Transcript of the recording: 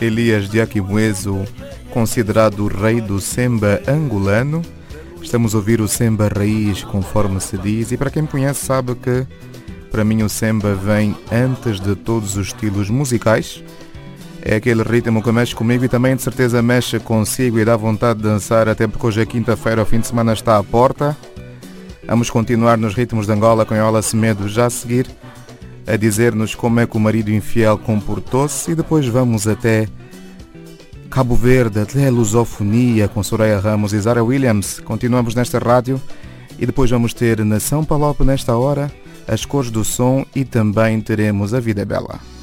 Elias de Aquimoeso, considerado o rei do semba angolano. Estamos a ouvir o semba raiz, conforme se diz, e para quem me conhece sabe que para mim o semba vem antes de todos os estilos musicais. É aquele ritmo que mexe comigo e também de certeza mexe consigo e dá vontade de dançar, até porque hoje é quinta-feira, o fim de semana está à porta. Vamos continuar nos ritmos de Angola com Iola Semedo já a seguir, a dizer-nos como é que o marido infiel comportou-se, e depois vamos até Cabo Verde, até a lusofonia com Soraya Ramos e Zara Williams. Continuamos nesta rádio e depois vamos ter Nação Palop nesta hora, as cores do som e também teremos A Vida é Bela.